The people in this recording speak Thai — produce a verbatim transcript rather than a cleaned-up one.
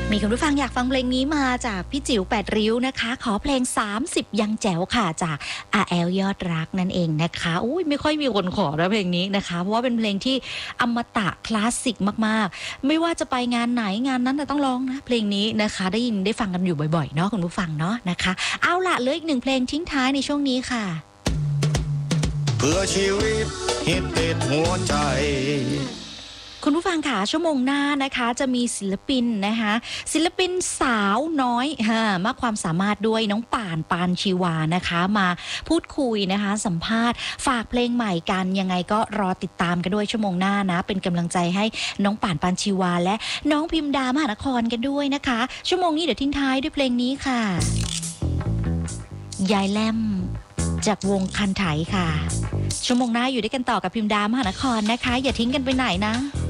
มีคุณผู้ฟังอยากฟังเพลงนี้มาจากพี่จิ๋วแปดริ้วนะคะขอเพลงสามสิบยังแจ๋วค่ะจากอาแอลยอดรักนั่นเองนะคะอุ้ยไม่ค่อยมีคนขอนะเพลงนี้นะคะเพราะว่าเป็นเพลงที่อมตะคลาสสิกมากๆไม่ว่าจะไปงานไหนงานนั้นจะต้องร้องนะเพลงนี้นะคะได้ยินได้ฟังกันอยู่บ่อยๆเนาะคุณผู้ฟังเนาะนะคะเอาล่ะเหลืออีกหนึ่งเพลงทิ้งท้ายในช่วงนี้ค่ะเพื่อชีวิตฮิตติดหัวใจคุณผู้ฟังค่ะชั่วโมงหน้านะคะจะมีศิลปินนะคะศิลปินสาวน้อยมากความสามารถด้วยน้องป่านปานชีวานะคะมาพูดคุยนะคะสัมภาษณ์ฝากเพลงใหม่กันยังไงก็รอติดตามกันด้วยชั่วโมงหน้านะเป็นกำลังใจให้น้องป่านปานชีวาและน้องพิมดามหานครกันด้วยนะคะชั่วโมงนี้เดี๋ยวทิ้งท้ายด้วยเพลงนี้ค่ะยายแลมจากวงคันไถค่ะชั่วโมงหน้าอยู่ด้วยกันต่อกับพิมดามหานครนะคะอย่าทิ้งกันไปไหนนะ